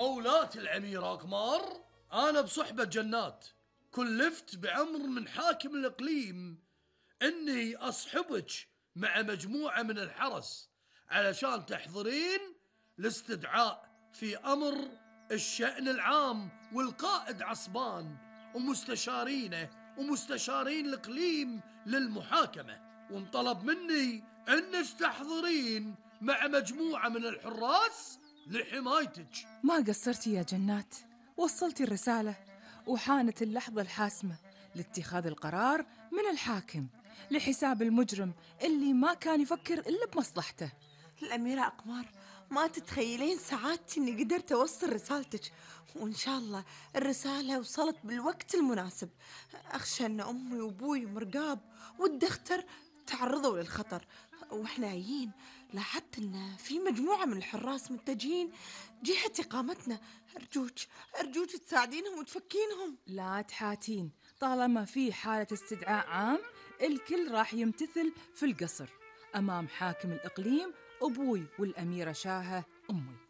مولاتي الأميرة أقمار، أنا بصحبة جنات كلفت بأمر من حاكم الإقليم إني أصحبك مع مجموعة من الحرس علشان تحضرين الاستدعاء في أمر الشأن العام والقائد عصبان ومستشارينه ومستشارين الإقليم للمحاكمة، وانطلب مني أنك تحضرين مع مجموعة من الحراس لحمايتك. ما قصرتي يا جنات، وصلتي الرسالة، وحانت اللحظة الحاسمة لاتخاذ القرار من الحاكم لحساب المجرم اللي ما كان يفكر إلا بمصلحته. الأميرة أقمار، ما تتخيلين سعادتي إني قدرت أوصل رسالتك، وإن شاء الله الرسالة وصلت بالوقت المناسب. أخشى أن أمي وأبوي مرقاب والدختر تعرضوا للخطر، وإحنا جايين لاحظت أن في مجموعة من الحراس متجهين جهة إقامتنا. أرجوك تساعدينهم وتفكينهم. لا تحاتين، طالما في حالة استدعاء عام الكل راح يمتثل في القصر أمام حاكم الإقليم أبوي والأميرة شاهة أمي.